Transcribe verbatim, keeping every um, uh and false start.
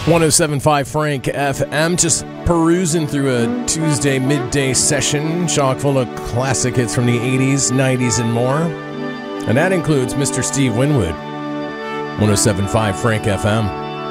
one oh seven point five Frank F M, just perusing through a Tuesday midday session chock full of classic hits from the eighties, nineties, and more. And that includes Mister Steve Winwood. one oh seven point five Frank F M.